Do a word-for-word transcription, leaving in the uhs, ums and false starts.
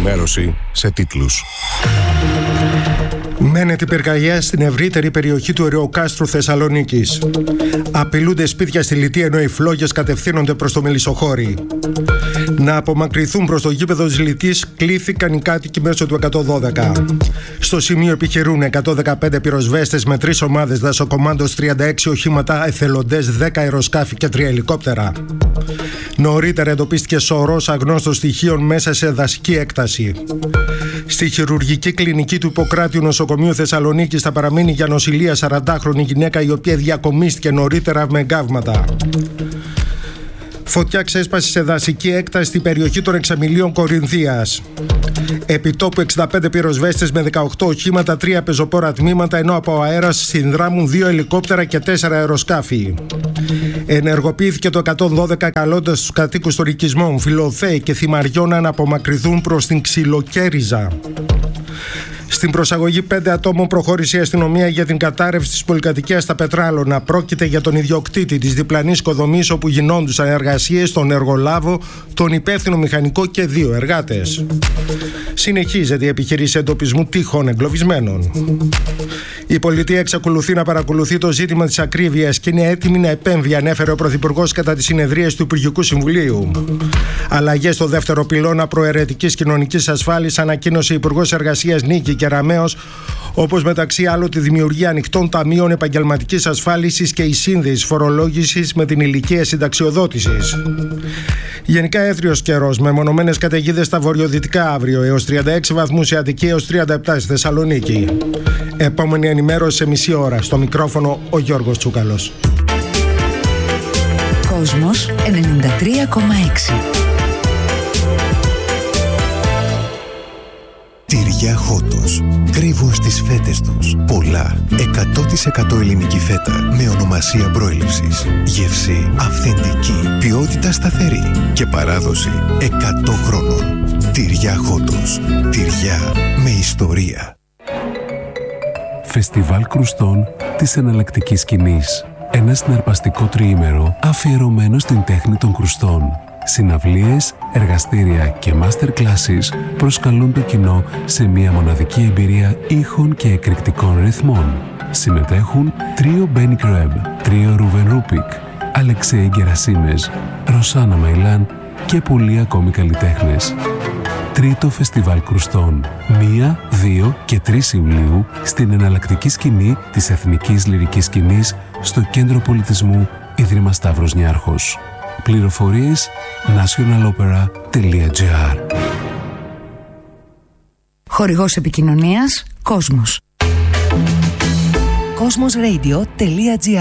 Ενημέρωση σε τίτλους. Μένεται πυρκαγιά στην ευρύτερη περιοχή του Ερεοκάστρου Θεσσαλονίκης. Απειλούνται σπίτια στη Λιτή, ενώ οι φλόγες κατευθύνονται προς το Μελισσοχώρι. Να απομακρυνθούν προς το γήπεδο της Λιτής κλήθηκαν οι κάτοικοι μέσω του εκατόν δώδεκα. Στο σημείο επιχειρούν εκατόν δεκαπέντε πυροσβέστες με τρεις ομάδες δασοκομάντος, τριάντα έξι οχήματα εθελοντές, δέκα αεροσκάφη και τρία ελικόπτερα. Νωρίτερα εντοπίστηκε σωρός αγνώστων στοιχείων μέσα σε δασική έκταση. Στη χειρουργική κλινική του Ιπποκράτειου Νοσοκομείου Θεσσαλονίκης θα παραμείνει για νοσηλεία σαραντάχρονη γυναίκα, η οποία διακομίστηκε νωρίτερα με εγκάβματα. Φωτιά ξέσπασε σε δασική έκταση στην περιοχή των Εξαμηλίων Κορινθίας. Επιτόπου εξήντα πέντε πυροσβέστες με δεκαοκτώ οχήματα, τρία πεζοπόρα τμήματα, ενώ από αέρας συνδράμουν δύο ελικόπτερα και τέσσερα αεροσκάφη. Ενεργοποιήθηκε το εκατόν δώδεκα καλώντας τους κατοίκους των οικισμών Φιλοθέη και Θυμαριών να απομακρυνθούν προς την Ξυλοκέριζα. Στην προσαγωγή πέντε ατόμων προχώρησε η αστυνομία για την κατάρρευση της πολυκατοικίας στα Πετράλωνα. Πρόκειται για τον ιδιοκτήτη της διπλανής οικοδομής όπου γινόντουσαν εργασίες, τον εργολάβο, τον υπεύθυνο μηχανικό και δύο εργάτες. Συνεχίζεται η επιχειρήση εντοπισμού τείχων εγκλωβισμένων. Η πολιτεία εξακολουθεί να παρακολουθεί το ζήτημα της ακρίβειας και είναι έτοιμη να επέμβει, ανέφερε ο Πρωθυπουργός κατά τις συνεδρίες του Υπουργικού Συμβουλίου. Αλλαγές στο δεύτερο πυλώνα προαιρετικής κοινωνικής ασφάλισης ανακοίνωσε ο Υπουργός Εργασίας Νίκη Κεραμέως, όπως μεταξύ άλλων τη δημιουργία ανοιχτών ταμείων επαγγελματικής ασφάλισης και η σύνδεση φορολόγησης με την ηλικία συνταξιοδότησης. Γενικά έθριος καιρός, με μονομένες καταιγίδες στα βορειοδυτικά αύριο, έως τριάντα έξι βαθμούς η Αττική, έως τριάντα επτά στη Θεσσαλονίκη. Επόμενη ενημέρωση σε μισή ώρα. Στο μικρόφωνο ο Γιώργος Τσούκαλος. Κόσμος ενενήντα τρία κόμμα έξι. Τυριά Χότος. Κρύβουν στις φέτες τους πολλά. εκατό τοις εκατό ελληνική φέτα με ονομασία προέλευσης. Γεύση αυθεντική. Ποιότητα σταθερή. Και παράδοση εκατό χρόνων. Τυριά Χότος. Τυριά με ιστορία. Φεστιβάλ Κρουστών της εναλλακτικής σκηνής. Ένα συναρπαστικό τριήμερο αφιερωμένο στην τέχνη των κρουστών. Συναυλίες, εργαστήρια και master classes προσκαλούν το κοινό σε μια μοναδική εμπειρία ήχων και εκρηκτικών ρυθμών. Συμμετέχουν τρίο Μπένι Κρέμπ, τρίο Ρούβεν Ρούπικ, Αλεξέη Γκερασίμες, Ρωσάνα Μαϊλάν και πολλοί ακόμη καλλιτέχνες. Τρίτο Φεστιβάλ Κρουστών, μία, δύο και τρεις Ιουλίου στην εναλλακτική σκηνή της Εθνικής Λυρικής Σκηνής στο Κέντρο Πολιτισμού Ίδρυμα Σταύρος Νιάρχος. Πληροφορίες national opera τελεία τζι άρ. Χορηγός επικοινωνίας Κόσμος. κόσμος ρέιντιο τελεία τζι άρ